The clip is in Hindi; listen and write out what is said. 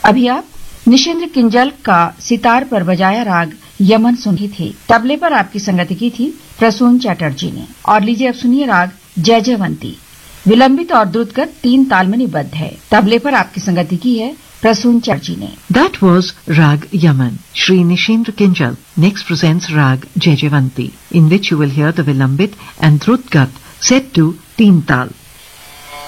अभी आप निशिंद्र किंजल का सितार पर बजाया राग यमन सुनी थे। तबले पर आपकी संगति की थी प्रसून चैटर्जी ने। और लीजिए अब सुनिए राग जयजयवंती। विलंबित और द्रुतगत 3 ताल में निबद्ध है। तबले पर आपकी संगति की है प्रसून चैटर्जी ने। That was Rag Yaman. Shri Nishindra Kinjal next presents Rag Jaijavanti, in which you will hear the Vilambit and Drutgat set to 3 tal.